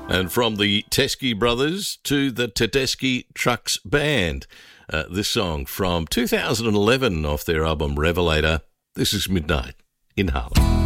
And from the Teskey Brothers to the Tedeschi Trucks Band. This song from 2011 off their album Revelator. This is Midnight in Harlem.